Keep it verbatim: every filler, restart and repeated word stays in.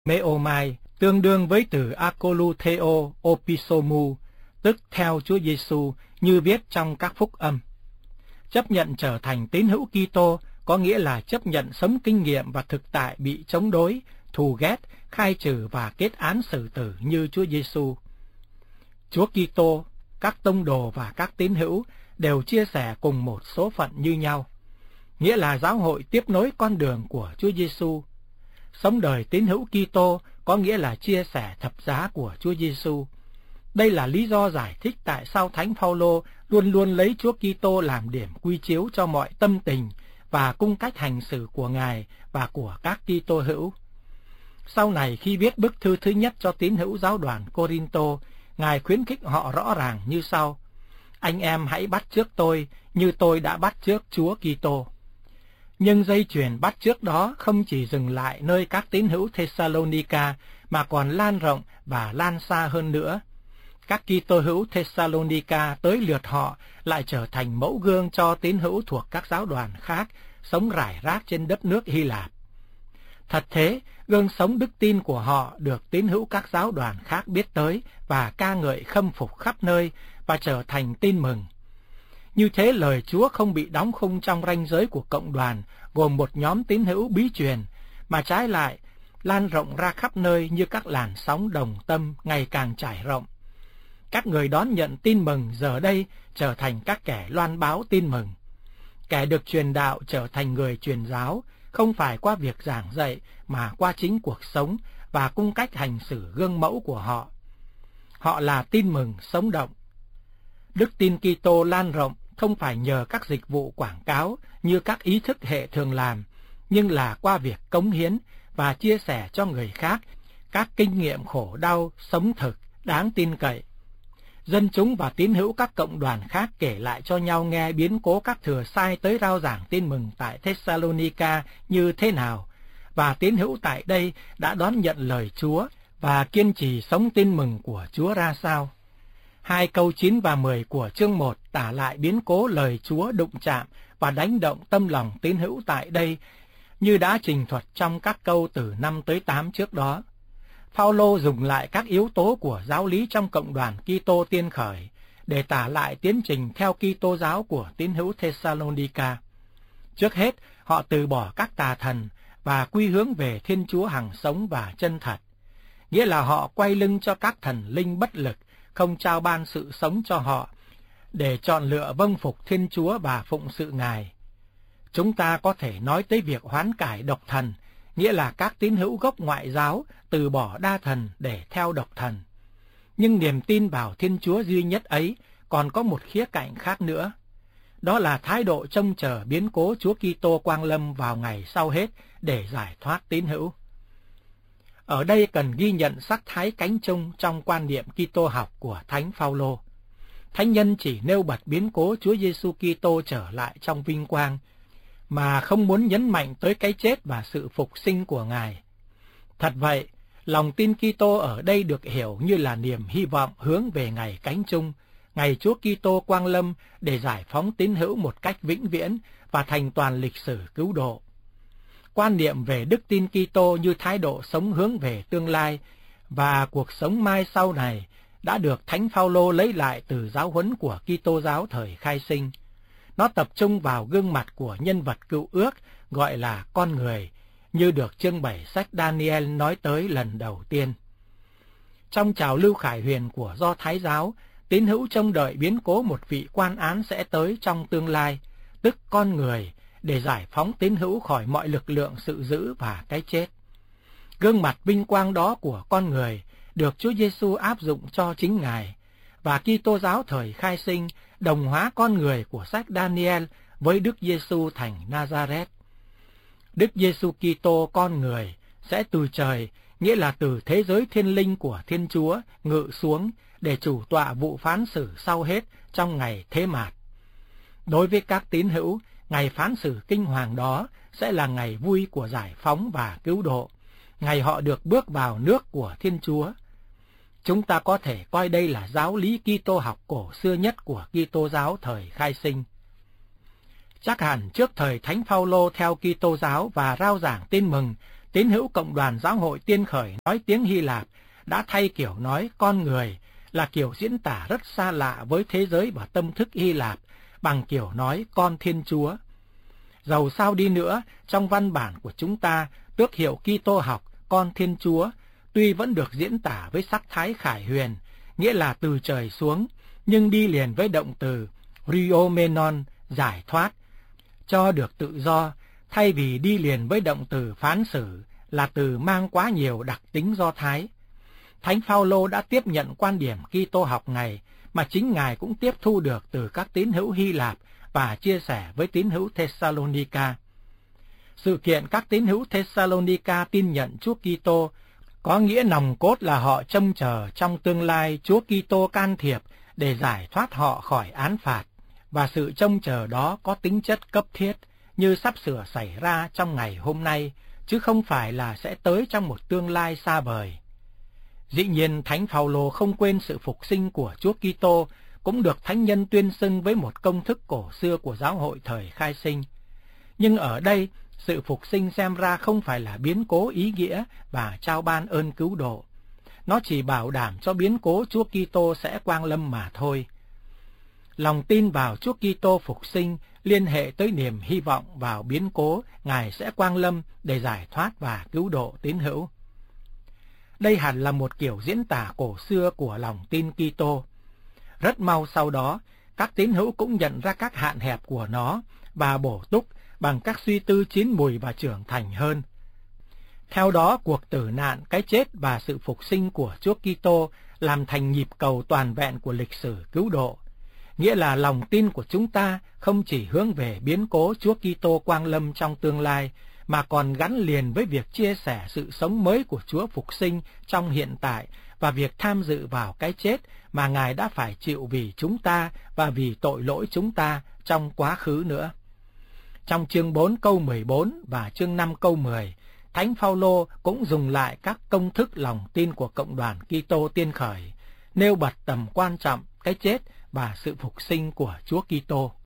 Meomai tương đương với từ akolutheo opisomu, tức theo Chúa Giêsu như viết trong các phúc âm. Chấp nhận trở thành tín hữu Kitô có nghĩa là chấp nhận sống kinh nghiệm và thực tại bị chống đối, thù ghét, khai trừ và kết án xử tử như Chúa Giêsu. Chúa Kitô, các tông đồ và các tín hữu đều chia sẻ cùng một số phận như nhau, nghĩa là giáo hội tiếp nối con đường của Chúa Giêsu. Sống đời tín hữu Kitô có nghĩa là chia sẻ thập giá của Chúa Giêsu. Đây là lý do giải thích tại sao Thánh Phaolô luôn luôn lấy Chúa Kitô làm điểm quy chiếu cho mọi tâm tình và cung cách hành xử của Ngài và của các Kitô hữu. Sau này khi viết bức thư thứ nhất cho tín hữu giáo đoàn Cô-rinh-tô, Ngài khuyến khích họ rõ ràng như sau: anh em hãy bắt chước tôi như tôi đã bắt chước Chúa Kitô. Nhưng dây chuyền bắt chước đó không chỉ dừng lại nơi các tín hữu Thessalonica mà còn lan rộng và lan xa hơn nữa. Các Kitô hữu Thessalonica tới lượt họ lại trở thành mẫu gương cho tín hữu thuộc các giáo đoàn khác sống rải rác trên đất nước Hy Lạp. Thật thế, gương sống đức tin của họ được tín hữu các giáo đoàn khác biết tới và ca ngợi khâm phục khắp nơi và trở thành tin mừng. Như thế lời Chúa không bị đóng khung trong ranh giới của cộng đoàn gồm một nhóm tín hữu bí truyền, mà trái lại lan rộng ra khắp nơi như các làn sóng đồng tâm ngày càng trải rộng. Các người đón nhận tin mừng giờ đây trở thành các kẻ loan báo tin mừng. Kẻ được truyền đạo trở thành người truyền giáo, không phải qua việc giảng dạy mà qua chính cuộc sống và cung cách hành xử gương mẫu của họ. Họ là tin mừng sống động. Đức tin Kitô lan rộng không phải nhờ các dịch vụ quảng cáo như các ý thức hệ thường làm, nhưng là qua việc cống hiến và chia sẻ cho người khác các kinh nghiệm khổ đau, sống thực, đáng tin cậy. Dân chúng và tín hữu các cộng đoàn khác kể lại cho nhau nghe biến cố các thừa sai tới rao giảng tin mừng tại Thessalonica như thế nào, và tín hữu tại đây đã đón nhận lời Chúa và kiên trì sống tin mừng của Chúa ra sao. Hai câu chín và mười của chương một tả lại biến cố lời Chúa đụng chạm và đánh động tâm lòng tín hữu tại đây như đã trình thuật trong các câu từ năm tới tám trước đó. Phaolô dùng lại các yếu tố của giáo lý trong cộng đoàn Kitô tiên khởi để tả lại tiến trình theo Kitô giáo của tín hữu Thessalonica. Trước hết, họ từ bỏ các tà thần và quy hướng về Thiên Chúa hằng sống và chân thật, nghĩa là họ quay lưng cho các thần linh bất lực, không trao ban sự sống cho họ, để chọn lựa vâng phục Thiên Chúa và phụng sự Ngài. Chúng ta có thể nói tới việc hoán cải độc thần, nghĩa là các tín hữu gốc ngoại giáo từ bỏ đa thần để theo độc thần. Nhưng niềm tin vào Thiên Chúa duy nhất ấy còn có một khía cạnh khác nữa. Đó là thái độ trông chờ biến cố Chúa Kitô quang lâm vào ngày sau hết để giải thoát tín hữu. Ở đây cần ghi nhận sắc thái cánh chung trong quan niệm Kitô học của Thánh Phaolô. Thánh nhân chỉ nêu bật biến cố Chúa Giêsu Kitô trở lại trong vinh quang, mà không muốn nhấn mạnh tới cái chết và sự phục sinh của Ngài. Thật vậy, lòng tin Kitô ở đây được hiểu như là niềm hy vọng hướng về ngày cánh chung, ngày Chúa Kitô quang lâm để giải phóng tín hữu một cách vĩnh viễn và thành toàn lịch sử cứu độ. Quan niệm về đức tin Kitô như thái độ sống hướng về tương lai và cuộc sống mai sau này đã được Thánh Phaolô lấy lại từ giáo huấn của Kitô giáo thời khai sinh. Nó tập trung vào gương mặt của nhân vật cựu ước gọi là con người, như được chương bảy sách Daniel nói tới lần đầu tiên. Trong trào lưu khải huyền của Do Thái giáo, tín hữu trông đợi biến cố một vị quan án sẽ tới trong tương lai, tức con người, để giải phóng tín hữu khỏi mọi lực lượng sự dữ và cái chết. Gương mặt vinh quang đó của con người được Chúa Giêsu áp dụng cho chính Ngài, và Kitô giáo thời khai sinh đồng hóa con người của sách Daniel với Đức Giêsu thành Nazareth. Đức Giêsu Kitô con người sẽ từ trời, nghĩa là từ thế giới thiên linh của Thiên Chúa, ngự xuống để chủ tọa vụ phán xử sau hết trong ngày thế mạt. Đối với các tín hữu, ngày phán xử kinh hoàng đó sẽ là ngày vui của giải phóng và cứu độ, ngày họ được bước vào nước của Thiên Chúa. Chúng ta có thể coi đây là giáo lý Kitô học cổ xưa nhất của Kitô giáo thời khai sinh. Chắc hẳn trước thời Thánh Phaolô theo Kitô giáo và rao giảng tin mừng tín hữu Cộng đoàn Giáo hội Tiên khởi nói tiếng Hy Lạp đã thay kiểu nói con người là kiểu diễn tả rất xa lạ với thế giới và tâm thức Hy Lạp bằng kiểu nói con Thiên Chúa. Dầu sao đi nữa, trong văn bản của chúng ta, tước hiệu Kitô học con Thiên Chúa tuy vẫn được diễn tả với sắc thái khải huyền, nghĩa là từ trời xuống, nhưng đi liền với động từ riomenon, giải thoát, cho được tự do, thay vì đi liền với động từ phán xử là từ mang quá nhiều đặc tính Do Thái. Thánh Phaolô đã tiếp nhận quan điểm Kitô học này mà chính Ngài cũng tiếp thu được từ các tín hữu Hy Lạp và chia sẻ với tín hữu Thessalonica. Sự kiện các tín hữu Thessalonica tin nhận Chúa Kitô có nghĩa nòng cốt là họ trông chờ trong tương lai Chúa Kitô can thiệp để giải thoát họ khỏi án phạt, và sự trông chờ đó có tính chất cấp thiết như sắp sửa xảy ra trong ngày hôm nay, chứ không phải là sẽ tới trong một tương lai xa vời. Dĩ nhiên, Thánh Phaolô không quên sự phục sinh của Chúa Kitô, cũng được thánh nhân tuyên xưng với một công thức cổ xưa của giáo hội thời khai sinh. Nhưng ở đây, sự phục sinh xem ra không phải là biến cố ý nghĩa và trao ban ơn cứu độ. Nó chỉ bảo đảm cho biến cố Chúa Kitô sẽ quang lâm mà thôi. Lòng tin vào Chúa Kitô phục sinh liên hệ tới niềm hy vọng vào biến cố Ngài sẽ quang lâm để giải thoát và cứu độ tín hữu. Đây hẳn là một kiểu diễn tả cổ xưa của lòng tin Kitô. Rất mau sau đó, các tín hữu cũng nhận ra các hạn hẹp của nó và bổ túc bằng các suy tư chín mùi và trưởng thành hơn. Theo đó, cuộc tử nạn, cái chết và sự phục sinh của Chúa Kitô làm thành nhịp cầu toàn vẹn của lịch sử cứu độ. Nghĩa là lòng tin của chúng ta không chỉ hướng về biến cố Chúa Kitô quang lâm trong tương lai, mà còn gắn liền với việc chia sẻ sự sống mới của Chúa phục sinh trong hiện tại và việc tham dự vào cái chết mà Ngài đã phải chịu vì chúng ta và vì tội lỗi chúng ta trong quá khứ nữa. Trong chương bốn câu mười bốn và chương năm câu mười, Thánh Phaolô cũng dùng lại các công thức lòng tin của Cộng đoàn Kitô Tiên khởi, nêu bật tầm quan trọng cái chết và sự phục sinh của Chúa Kitô.